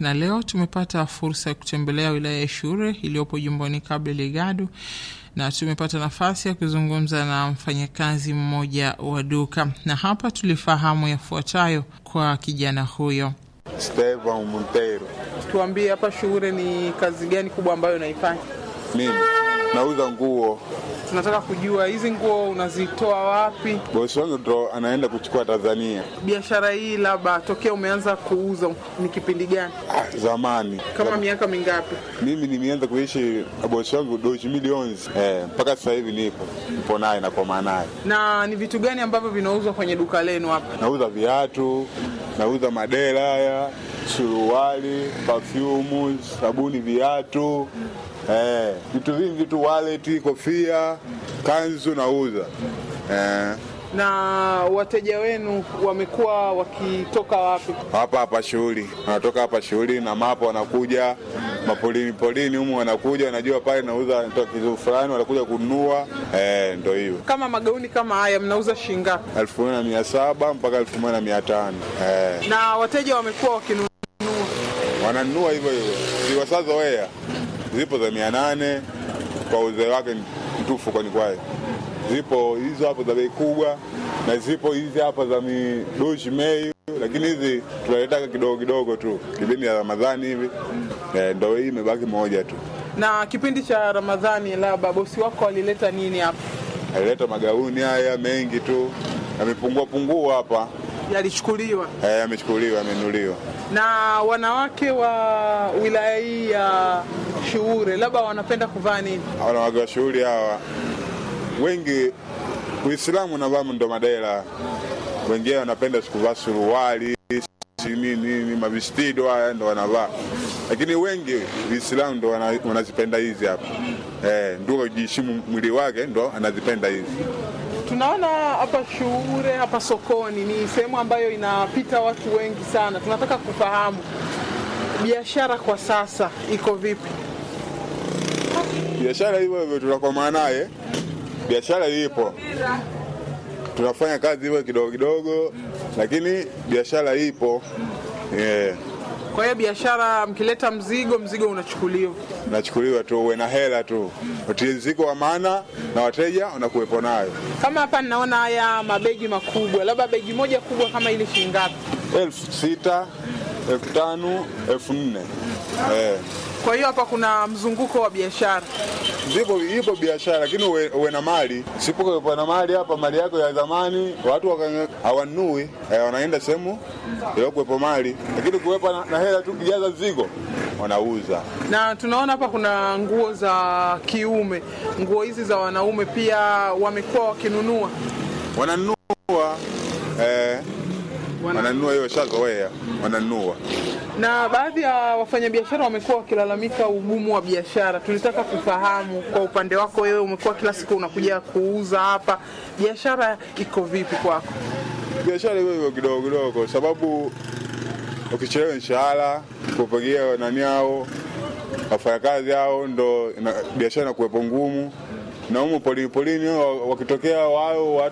na leo tumepata fursa ya kutembelea wilaya ya Shure iliyopo jimboni Cabo Delgado, na tumepata nafasi ya kuzungumza na mfanyakazi mmoja wa duka, na hapa tulifahamu yafuatayo kwa kijana huyo. Esteban Monteiro. Tuambie, hapa Shure ni kazi gani kubwa ambayo unaifanya? Mimi nauza nguo. Tunataka kujua hizi nguo unazitoa wapi? Bosi wangu ndo anaenda kuchukua Tanzania. Biashara hii labda tokea umeanza kuuza ni kipindi gani? Zamani. Kama miaka mingapi? Mimi nimeanza kuishi bosi wangu 2011. Mpaka sasa hivi nipo naye na kwa maana. Na ni vitu gani ambavyo vinauzwa kwenye duka lenu hapa? Nauza viatu, nauza madera haya, suruali, perfume, sabuni, viatu. Vitu vingi tu, wallet, kofia, kanzu nauza. Na wateja wenu wamekuwa wakitoka wapi? Hapa shughuli. Wanatoka hapa shughuli na mapo wanakuja mapolini humu, wanakuja wanajua pale nauza kitu fulani, wanakuja kununua. Ndio hiyo. Kama magauni kama haya mnauza shilingi ngapi? 1700 mpaka 1500. Na wateja wamekuwa wakinunua? Wananunua hivyo. Ziwasazoea. Zipo za 800 kwa uzee wake mtufu kwa nikwae. Zipo hizo hapo za bei kubwa, na zipo hizi hapa za midoshi mei, lakini hizi tunaleta kidogo kidogo tu. Kipindi ya Ramadhani hivi ndio hii imebaki moja tu. Na kipindi cha Ramadhani labda bosi wako alileta nini hapa? Alileta magauni haya mengi tu. Amepungua hapa. Yalichukuliwa? Yamechukuliwa, amenuliwa. Na wanawake wa wilaya hii ya Shure labda wanapenda kuvaa nini? Wanawake wa Shure hawa wengi Uislamu na vamu ndo madela. Wengine wanapenda kuvaa suruali, nini, mavestido haya ndo wanavaa. Lakini wengi Uislamu ndo wanazipenda hizi hapa. Ndio kujiheshimu mwili wake ndo anazipenda hizi. Tunaona hapa Shure, hapa sokoni ni sehemu ambayo inapita watu wengi sana. Tunataka kufahamu biashara kwa sasa iko vipi? Biashara hivyo tunakomaa naye. Biashara ipo. Tunafanya kazi hivyo kidogo kidogo, lakini biashara ipo. Kwa hiyo biashara, mkileta mzigo unachukuliwa? Unachukuliwa tu, uwe na hela tu. Utiziko wa maana na wateja unakuwepo nayo. Kama hapa ninaona haya mabegi makubwa, labda begi moja kubwa kama ile shilingi ngapi? 6,000, 5,000, 4,000. Kwa hiyo hapa kuna mzunguko wa biashara. Ipo biashara, lakini uwe na mali. Sipo na mali hapa, mali yako ya zamani watu hawanui, wanaenda sehemu ya kuwepo mali. Lakini kuwepo na hela tu kijaza zigo wanauza. Na tunaona hapa kuna nguo za kiume. Nguo hizi za wanaume pia wamekuwa wakinunua? Wananunua. Wananunua hiyo shazoea, wananunua. Na baadhi ya wafanyabiashara wamekuwa wakilalamika ugumu wa biashara. Tulitaka kufahamu kwa upande wako wewe, umekuwa kila siku unakuja kuuza hapa. Biashara iko vipi kwako? Biashara hiyo kidogo kidogo, sababu ukichelewa mshahara, kupigia nani hao, wafanyakazi hao, ndo biashara inakuwa ngumu. Na huko polini wakitokea wao